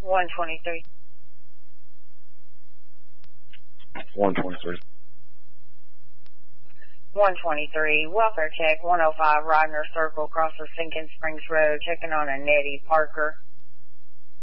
123. 123. 123. Welfare check 105 Rodner Circle, across the Sinking Springs Road, checking on a Nettie Parker.